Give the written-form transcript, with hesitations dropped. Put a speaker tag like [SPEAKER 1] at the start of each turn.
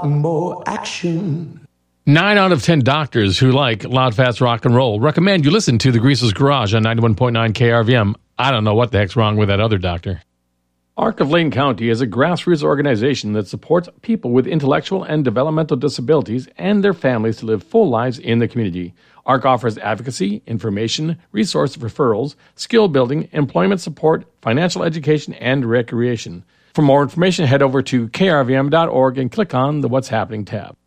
[SPEAKER 1] and more action.
[SPEAKER 2] 9 out of 10 doctors who like loud, fast rock and roll recommend you listen to The Greaser's Garage on 91.9 KRVM. I don't know what the heck's wrong with that other doctor. ARC of Lane County is a grassroots organization that supports people with intellectual and developmental disabilities and their families to live full lives in the community. ARC offers advocacy, information, resource referrals, skill building, employment support, financial education, and recreation. For more information, head over to krvm.org and click on the What's Happening tab.